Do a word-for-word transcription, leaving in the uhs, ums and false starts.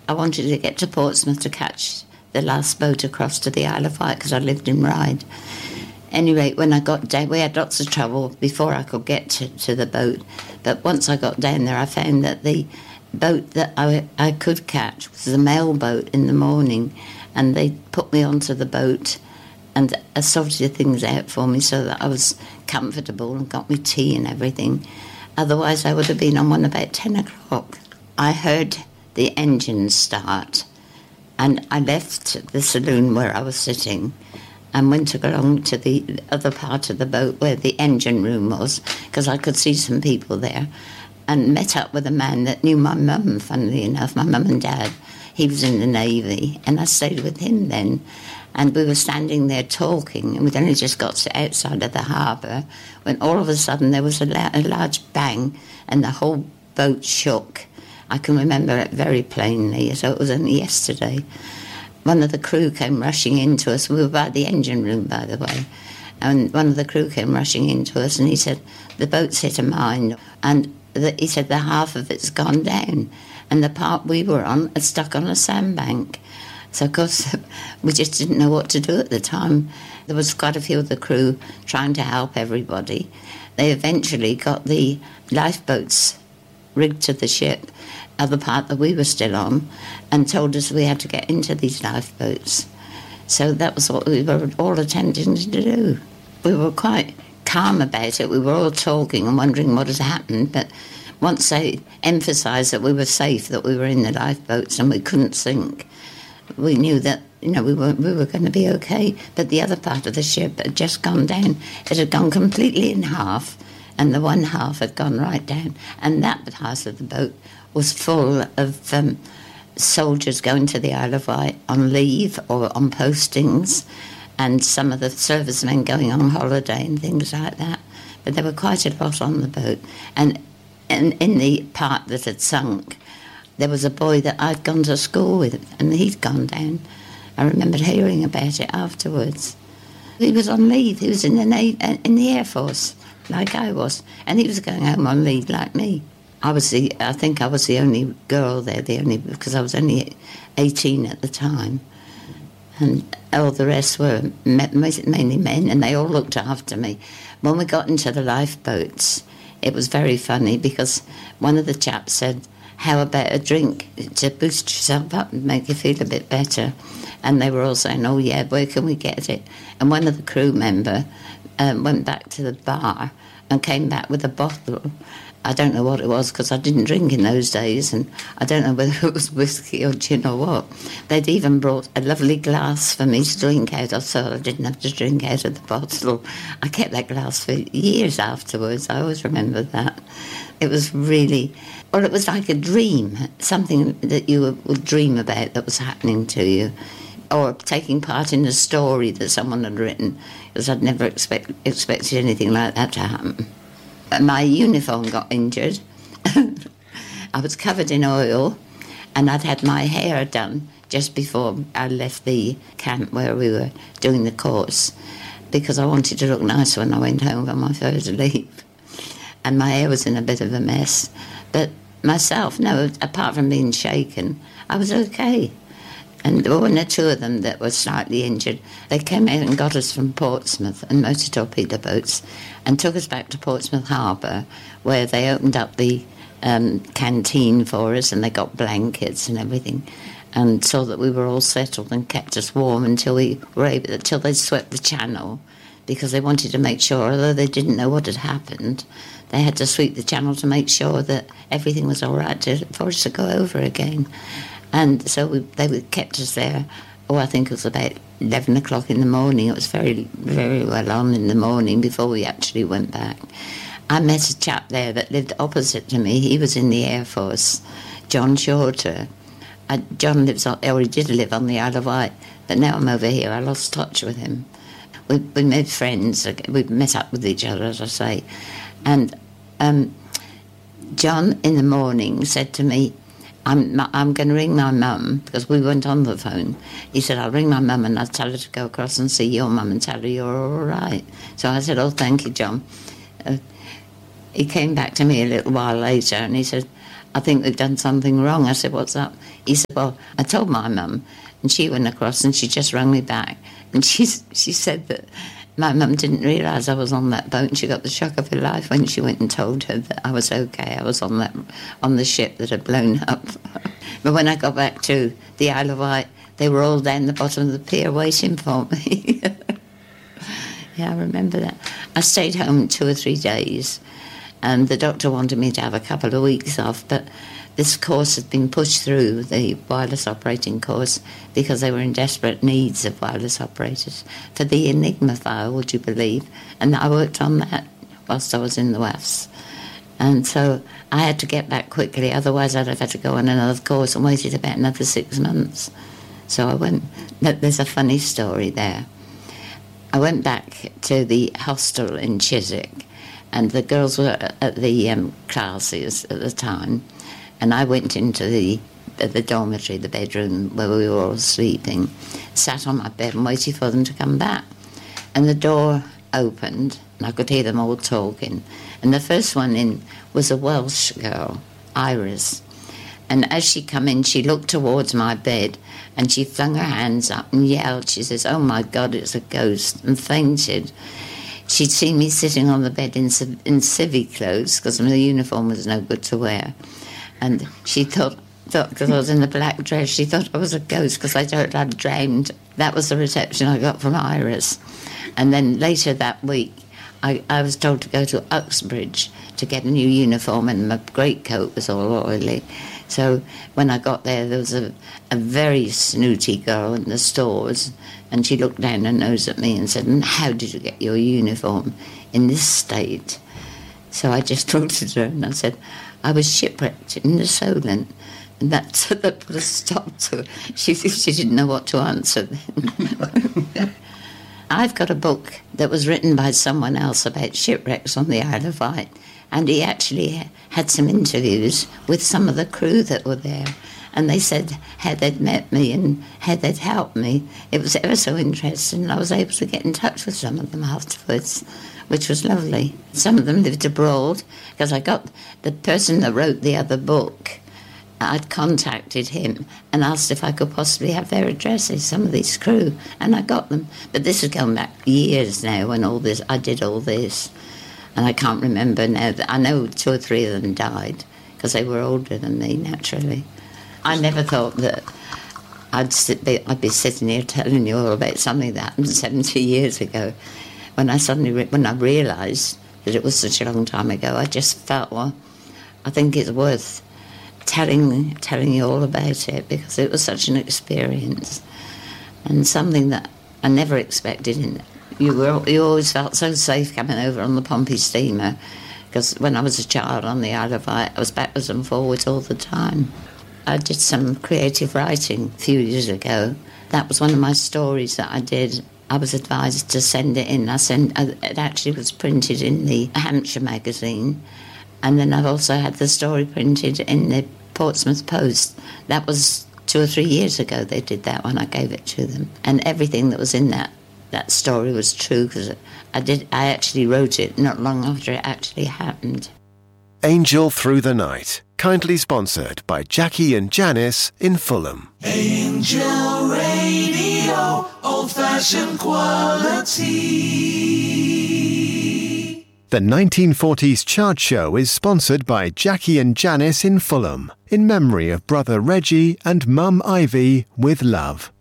I wanted to get to Portsmouth to catch the last boat across to the Isle of Wight because I lived in Ryde. Anyway, when I got down, we had lots of trouble before I could get to, to the boat. But once I got down there, I found that the boat that I, I could catch was a mail boat in the morning, and they put me onto the boat and uh, sorted things out for me so that I was comfortable and got me tea and everything. Otherwise, I would have been on one about ten o'clock. I heard the engines start, and I left the saloon where I was sitting and went along to the other part of the boat where the engine room was, because I could see some people there, and met up with a man that knew my mum, funnily enough, my mum and dad. He was in the Navy, and I stayed with him then. And we were standing there talking, and we'd only just got to outside of the harbour when all of a sudden there was a, la- a large bang, and the whole boat shook. I can remember it very plainly, so it was only yesterday. One of the crew came rushing into us. We were by the engine room, by the way. And one of the crew came rushing into us, and he said, the boat's hit a mine. And the, he said the half of it's gone down, and the part we were on had stuck on a sandbank. So, of course, we just didn't know what to do at the time. There was quite a few of the crew trying to help everybody. They eventually got the lifeboats rigged to the ship, other part that we were still on, and told us we had to get into these lifeboats. So that was what we were all attempting to do. We were quite calm about it. We were all talking and wondering what had happened, but once they emphasised that we were safe, that we were in the lifeboats and we couldn't sink, we knew that, you know, we were we were going to be okay. But the other part of the ship had just gone down. It had gone completely in half, and the one half had gone right down. And that part of the boat was full of um, soldiers going to the Isle of Wight on leave or on postings, and some of the servicemen going on holiday and things like that. But there were quite a lot on the boat. And, and in the part that had sunk, there was a boy that I'd gone to school with, and he'd gone down. I remembered hearing about it afterwards. He was on leave. He was in the Na- in the Air Force, like I was, and he was going home on leave like me. I was the, I think I was the only girl there, the only because I was only eighteen at the time, and all the rest were mainly men, and they all looked after me. When we got into the lifeboats, it was very funny because one of the chaps said, how about a drink to boost yourself up and make you feel a bit better? And they were all saying, oh yeah, where can we get it? And one of the crew member um, went back to the bar and came back with a bottle. I don't know what it was because I didn't drink in those days, and I don't know whether it was whiskey or gin or what. They'd even brought a lovely glass for me to drink out of, so I didn't have to drink out of the bottle. I kept that glass for years afterwards. I always remember that. It was really, well, it was like a dream, something that you would dream about that was happening to you, or taking part in a story that someone had written, because I'd never expect, expected anything like that to happen. My uniform got injured. I was covered in oil, and I'd had my hair done just before I left the camp where we were doing the course, because I wanted to look nice when I went home on my first leave. And my hair was in a bit of a mess. But myself, no, apart from being shaken, I was okay. And there were one or two of them that were slightly injured. They came out and got us from Portsmouth and motor torpedo boats and took us back to Portsmouth Harbour, where they opened up the um, canteen for us, and they got blankets and everything, and saw that we were all settled and kept us warm until we were able, until they swept the channel, because they wanted to make sure, although they didn't know what had happened, they had to sweep the channel to make sure that everything was all right to, for us to go over again. And so we, they kept us there, oh, I think it was about eleven o'clock in the morning. It was very, very well on in the morning before we actually went back. I met a chap there that lived opposite to me. He was in the Air Force, John Shorter. I, John lives on, or he did live on the Isle of Wight, but now I'm over here. I lost touch with him. We, we made friends. We met up with each other, as I say. And um, John, in the morning, said to me, I'm, I'm going to ring my mum, because we went on the phone. He said, I'll ring my mum and I'll tell her to go across and see your mum and tell her you're all right. So I said, oh, thank you, John. Uh, he came back to me a little while later and he said, I think they've done something wrong. I said, what's up? He said, well, I told my mum, and she went across and she just rang me back. And she, she said that my mum didn't realise I was on that boat, and she got the shock of her life when she went and told her that I was okay. I was on that on the ship that had blown up. But when I got back to the Isle of Wight, they were all down the bottom of the pier waiting for me. Yeah, I remember that. I stayed home two or three days, and the doctor wanted me to have a couple of weeks off, but this course had been pushed through, the wireless operating course, because they were in desperate needs of wireless operators for the Enigma file, would you believe? And I worked on that whilst I was in the W A F S. And so I had to get back quickly, otherwise I'd have had to go on another course and waited about another six months. So I went, there's a funny story there. I went back to the hostel in Chiswick, and the girls were at the um, classes at the time, and I went into the the dormitory, the bedroom where we were all sleeping, sat on my bed and waited for them to come back. And the door opened, and I could hear them all talking. And the first one in was a Welsh girl, Iris. And as she come in, she looked towards my bed, and she flung her hands up and yelled. She says, "Oh my God, it's a ghost," and fainted. She'd seen me sitting on the bed in, in civvy clothes, because my uniform was no good to wear. And she thought, thought because I was in the black dress, she thought I was a ghost because I thought I'd drowned. That was the reception I got from Iris. And then later that week, I, I was told to go to Uxbridge to get a new uniform, and my greatcoat was all oily. So when I got there, there was a, a very snooty girl in the stores, and she looked down her nose at me and said, "And how did you get your uniform in this state?" So I just looked at her and I said, "I was shipwrecked in the Solent." And that, that put a stop to her. She, she didn't know what to answer then. I've got a book that was written by someone else about shipwrecks on the Isle of Wight, and he actually had some interviews with some of the crew that were there, and they said how they'd met me and how they'd helped me. It was ever so interesting, and I was able to get in touch with some of them afterwards, which was lovely. Some of them lived abroad, because I got the person that wrote the other book, I'd contacted him and asked if I could possibly have their addresses, some of these crew, and I got them. But this is going back years now when all this, I did all this, and I can't remember now. I know two or three of them died because they were older than me, naturally. I never thought that I'd, sit, be, I'd be sitting here telling you all about something that happened seventy years ago. When I suddenly, re- when I realised that it was such a long time ago, I just felt, well, I think it's worth telling telling you all about it, because it was such an experience and something that I never expected. In you were you always felt so safe coming over on the Pompey steamer, because when I was a child on the Isle of Wight, I was backwards and forwards all the time. I did some creative writing a few years ago. That was one of my stories that I did. I was advised to send it in. I sent it actually was printed in the Hampshire magazine, and then I've also had the story printed in the Portsmouth Post. That was two or three years ago they did that one. I gave it to them, and everything that was in that that story was true, because I did I actually wrote it not long after it actually happened. Angel Through the Night, kindly sponsored by Jackie and Janice in Fulham. Angel Radio, old-fashioned quality. The nineteen forties chart show is sponsored by Jackie and Janice in Fulham, in memory of brother Reggie and mum Ivy, with love.